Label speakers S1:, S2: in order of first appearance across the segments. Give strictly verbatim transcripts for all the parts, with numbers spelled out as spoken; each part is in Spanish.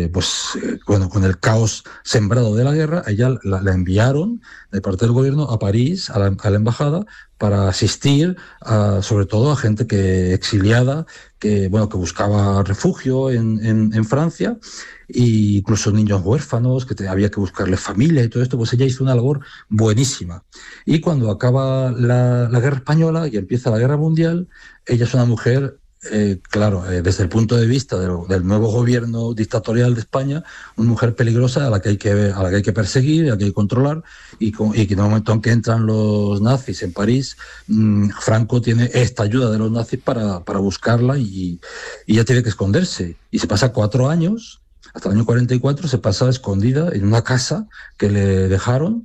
S1: eh, pues eh, bueno, con el caos sembrado de la guerra, ella la, la enviaron de parte del gobierno a París, a la, a la embajada, para asistir a, sobre todo a gente que exiliada, que bueno, que buscaba refugio en, en, en Francia, e incluso niños huérfanos, que te, había que buscarles familia y todo esto. Pues ella hizo una labor buenísima. Y cuando acaba la, la guerra española y empieza la guerra mundial, ella es una mujer, eh, claro, eh, desde el punto de vista del, del nuevo gobierno dictatorial de España, una mujer peligrosa a la que hay que, a la que, hay que perseguir, a la que hay que controlar, y, con, y que en el momento en que entran los nazis en París, mmm, Franco tiene esta ayuda de los nazis para, para buscarla, y, y ella tiene que esconderse. Y se pasa cuatro años, hasta el año cuarenta y cuatro, se pasa escondida en una casa que le dejaron,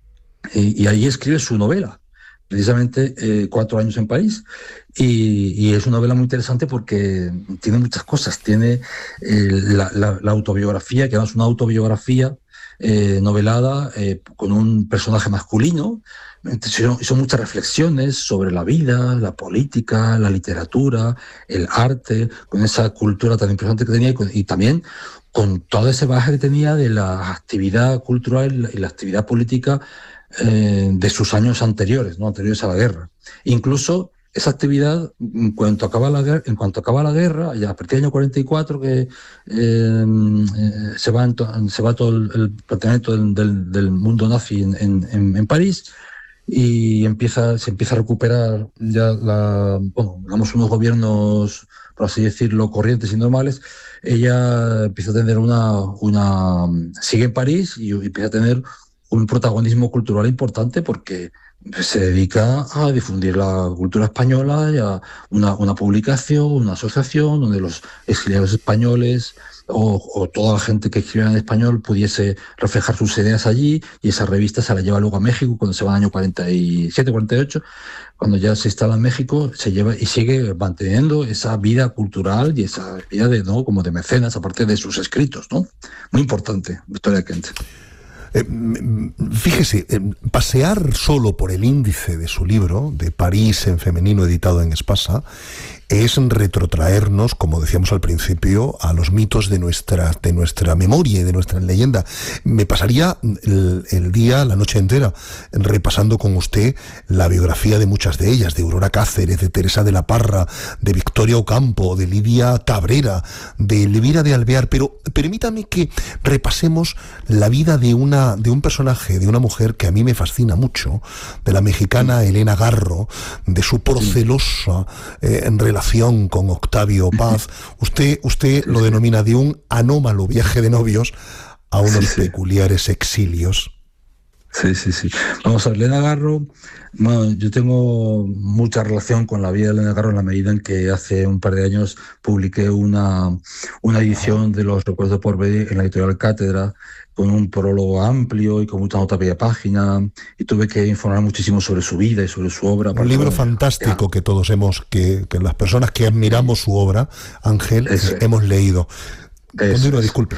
S1: y, y ahí escribe su novela, precisamente eh, cuatro años en París, y, y es una novela muy interesante porque tiene muchas cosas. Tiene eh, la, la, la autobiografía, que además es una autobiografía eh, novelada eh, con un personaje masculino. Son, son muchas reflexiones sobre la vida, la política, la literatura, el arte, con esa cultura tan impresionante que tenía, y, con, y también con todo ese bagaje que tenía de la actividad cultural y la actividad política Eh, de sus años anteriores, ¿no? anteriores a la guerra. Incluso esa actividad, en cuanto acaba la guerra, en cuanto acaba la guerra, ya a partir del año cuarenta y cuatro, que eh, eh, se, va to, se va todo el, el planteamiento del, del, del mundo nazi en, en, en París, y empieza, se empieza a recuperar ya la, bueno, digamos, unos gobiernos, por así decirlo, corrientes y normales. Ella empieza a tener una, una sigue en París y empieza a tener un protagonismo cultural importante, porque se dedica a difundir la cultura española, y a una, una publicación, una asociación donde los exiliados españoles o, o toda la gente que escribe en español pudiese reflejar sus ideas allí, y esa revista se la lleva luego a México cuando se va al año cuarenta y siete, cuarenta y ocho, cuando ya se instala en México, se lleva y sigue manteniendo esa vida cultural y esa vida de, ¿no?, como de mecenas, aparte de sus escritos, ¿no? Muy importante, Victoria Kent.
S2: Eh, fíjese, eh, pasear solo por el índice de su libro, de París en femenino, editado en Espasa, es retrotraernos, como decíamos al principio, a los mitos de nuestra, de nuestra memoria y de nuestra leyenda. Me pasaría el, el día, la noche entera, repasando con usted la biografía de muchas de ellas, de Aurora Cáceres, de Teresa de la Parra, de Victoria Ocampo, de Lidia Cabrera, de Elvira de Alvear, pero permítame que repasemos la vida de una, de un personaje, de una mujer que a mí me fascina mucho, de la mexicana Elena Garro, de su procelosa eh, en relación con Octavio Paz. Usted, usted lo denomina de un anómalo viaje de novios a unos sí, sí. peculiares exilios.
S1: Sí, sí, sí. Vamos a ver, Elena Garro, bueno, yo tengo mucha relación con la vida de Elena Garro en la medida en que hace un par de años publiqué una, una edición de Los Recuerdos de Porvenir en la editorial Cátedra, con un prólogo amplio y con mucha nota a media página, y tuve que informar muchísimo sobre su vida y sobre su obra.
S2: Un libro fantástico ya. que todos hemos, que, que las personas que admiramos su obra, Ángel, Eso. hemos leído. Continúa, disculpe.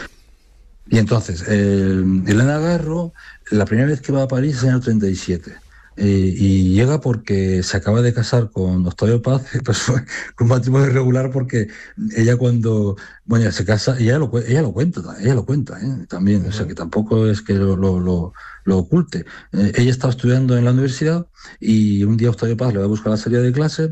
S1: Y entonces, eh, Elena Garro, la primera vez que va a París es en el año treinta y siete. Eh, y llega porque se acaba de casar con Octavio Paz, pues fue un matrimonio irregular, porque ella cuando, bueno, ella se casa, ella lo, ella lo cuenta, ella lo cuenta ¿eh? también, uh-huh. o sea que tampoco es que lo, lo, lo, lo oculte. Eh, ella estaba estudiando en la universidad y un día Octavio Paz le va a buscar la salida de clase,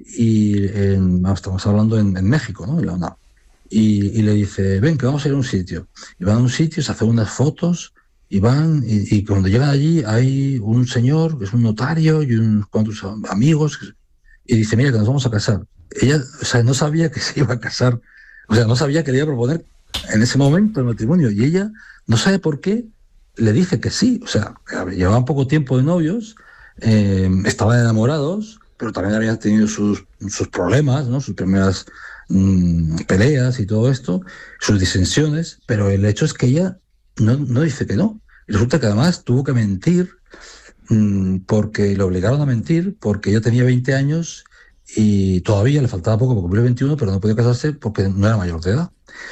S1: y en, estamos hablando en, en México, ¿no? En la UNAM, y, y le dice, ven, que vamos a ir a un sitio. Y van a un sitio, se hacen unas fotos, y van, y, y cuando llegan allí hay un señor que es un notario y unos cuantos amigos, y dice, mira, que nos vamos a casar. Ella, o sea, no sabía que se iba a casar, o sea, no sabía que le iba a proponer en ese momento el matrimonio, y ella no sabe por qué le dice que sí. O sea, llevaban poco tiempo de novios, eh, estaban enamorados, pero también habían tenido sus, sus problemas, ¿no? Sus primeras mmm, peleas y todo esto, sus disensiones, pero el hecho es que ella No, no dice que no. Y resulta que además tuvo que mentir, mmm, porque le obligaron a mentir, porque ella tenía veinte años y todavía le faltaba poco para cumplir veintiuno, pero no podía casarse porque no era mayor de edad.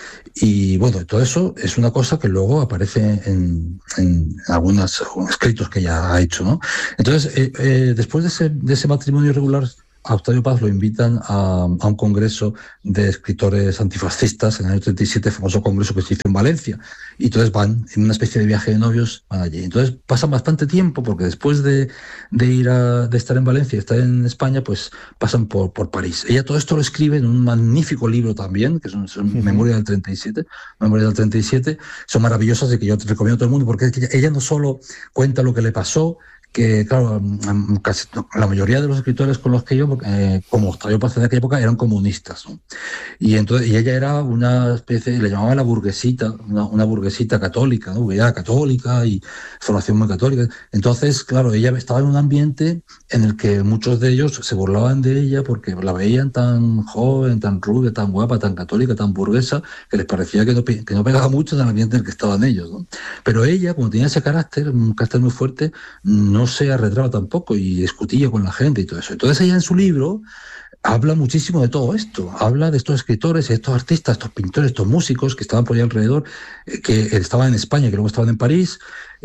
S1: Y bueno, todo eso es una cosa que luego aparece en, en algunos escritos que ella ha hecho, ¿no? Entonces, eh, eh, después de ese, de ese matrimonio irregular a Octavio Paz lo invitan a, a un congreso de escritores antifascistas en el año treinta y siete, famoso congreso que se hizo en Valencia, y entonces van en una especie de viaje de novios, van allí. Entonces pasan bastante tiempo, porque después de, de ir a, de estar en Valencia y estar en España, pues pasan por, por París. Ella todo esto lo escribe en un magnífico libro también, que son, son uh-huh. Memoria del treinta y siete, Memoria del treinta y siete, son maravillosas y que yo te recomiendo a todo el mundo, porque ella, ella no solo cuenta lo que le pasó, que claro, casi la mayoría de los escritores con los que yo, eh, como Octavio Paz en aquella época, eran comunistas, ¿no? Y entonces y ella era una especie, le llamaban la burguesita, una, una burguesita católica, ¿no? Ella era católica y formación muy católica. Entonces, claro, ella estaba en un ambiente en el que muchos de ellos se burlaban de ella porque la veían tan joven, tan rubia, tan guapa, tan católica, tan burguesa, que les parecía que no, que no pegaba mucho en el ambiente en el que estaban ellos, ¿no? Pero ella, como tenía ese carácter, un carácter muy fuerte, no se arredraba tampoco y discutía con la gente y todo eso. Entonces ella en su libro habla muchísimo de todo esto, habla de estos escritores, estos artistas, estos pintores, estos músicos que estaban por allá alrededor, que estaban en España, que luego estaban en París,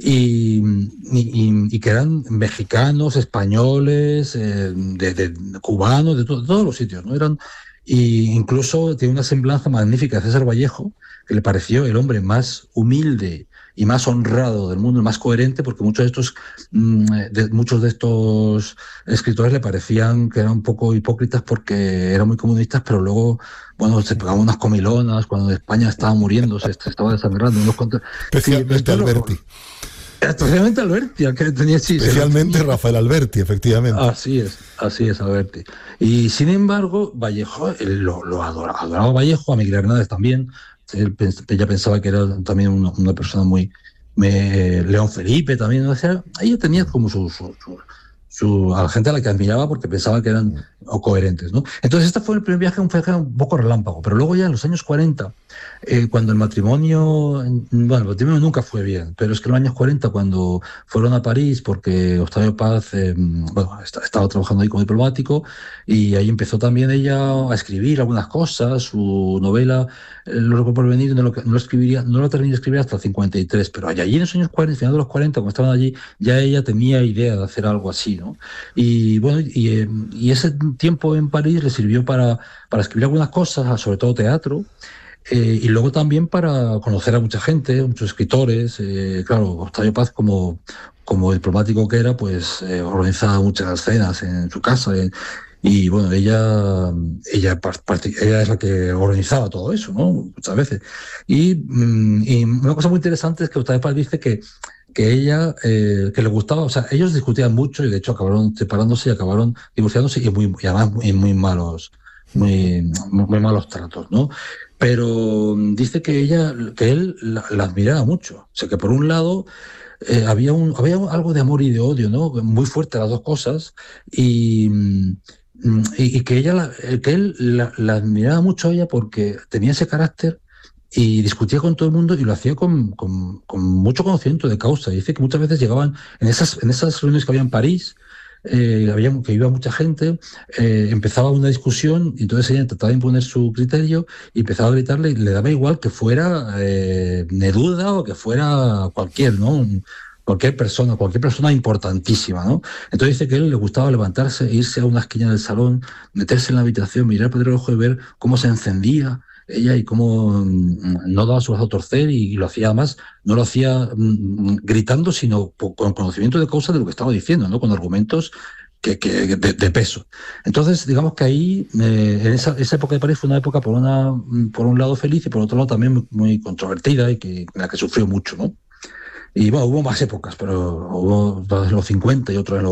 S1: y, y, y que eran mexicanos, españoles, eh, de, de cubanos, de, to- de todos los sitios, ¿no? Eran, y incluso tiene una semblanza magnífica de César Vallejo, que le pareció el hombre más humilde y más honrado del mundo, el más coherente, porque muchos de estos, de, muchos de estos escritores le parecían que eran un poco hipócritas porque eran muy comunistas, pero luego, bueno, se pegaban unas comilonas cuando España estaba muriendo, se estaba desangrando. Unos contra...
S2: Especialmente sí, Alberti.
S1: Especialmente Alberti, que tenía sí,
S2: Especialmente Rafael Alberti, efectivamente.
S1: Así es, así es Alberti. Y sin embargo, Vallejo, él lo, lo adoraba, adoraba Vallejo, a Miguel Hernández también. Él, ella pensaba que era también una, una persona muy... Me, León Felipe también, o sea, ella tenía como su, su, su, su, a la gente a la que admiraba porque pensaba que eran o coherentes, ¿no? Entonces este fue el primer viaje, un viaje un poco relámpago, pero luego ya en los años cuarenta, eh, cuando el matrimonio, bueno, el matrimonio nunca fue bien, pero es que en los años cuarenta, cuando fueron a París, porque Octavio Paz, eh, bueno, está, estaba trabajando ahí como diplomático, y ahí empezó también ella a escribir algunas cosas, su novela, eh, Lo recuerdo por venir, no lo, no lo escribiría, no lo terminé de escribir hasta el cincuenta y tres, pero allí en los años cuarenta, final de los cuarenta, cuando estaban allí, ya ella tenía idea de hacer algo así, ¿no? Y bueno, y, eh, y ese tiempo en París le sirvió para, para escribir algunas cosas, sobre todo teatro, eh, y luego también para conocer a mucha gente, muchos escritores. Eh, claro, Octavio Paz, como, como diplomático que era, pues eh, organizaba muchas cenas en su casa. Eh, y bueno, ella, ella, ella es la que organizaba todo eso, ¿no? Muchas veces. Y, y una cosa muy interesante es que Octavio Paz dice que que ella, eh, que le gustaba, o sea, ellos discutían mucho y de hecho acabaron separándose y acabaron divorciándose y, muy, y además en muy malos, muy, muy malos tratos, ¿no? Pero dice que ella, que él la, la admiraba mucho, o sea, que por un lado eh, había, un, había algo de amor y de odio, ¿no? Muy fuerte las dos cosas, y, y, y que ella, la, que él la, la admiraba mucho a ella porque tenía ese carácter y discutía con todo el mundo y lo hacía con, con, con mucho conocimiento de causa. Y dice que muchas veces llegaban en esas, en esas reuniones que había en París, eh, había, que iba mucha gente, eh, empezaba una discusión y entonces ella trataba de imponer su criterio y empezaba a gritarle y le daba igual que fuera eh, Neruda o que fuera cualquier, ¿no? Cualquier persona, cualquier persona importantísima, ¿no? Entonces dice que a él le gustaba levantarse, irse a una esquina del salón, meterse en la habitación, mirar por el ojo y ver cómo se encendía ella y cómo no daba su brazo a torcer, y lo hacía más, no lo hacía mm, gritando, sino con conocimiento de causa de lo que estaba diciendo, ¿no? Con argumentos que, que de, de peso. Entonces, digamos que ahí, eh, en esa, esa época de París fue una época por, una, por un lado feliz y por otro lado también muy, muy controvertida y que, en la que sufrió mucho, ¿no? Y bueno, hubo más épocas, pero hubo en los cincuenta y otras en los